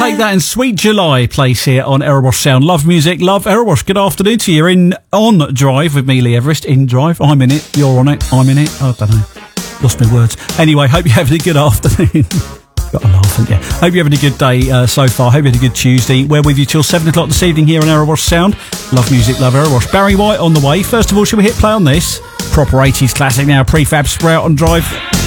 Take that and Sweet July place here on Erebus Sound. Love music, love Erebus. Good afternoon to you. You're on Drive with me, Lee Everest. In Drive. I'm in it. You're on it. I'm in it. I don't know. Lost my words. Anyway, hope you're having a good afternoon. Got a laugh, haven't you? Hope you're having a good day so far. Hope you had a good Tuesday. We're with you till 7 o'clock this evening here on Erebus Sound. Love music, love Erebus. Barry White on the way. First of all, shall we hit play on this? Proper 80s classic now. Prefab Sprout on Drive.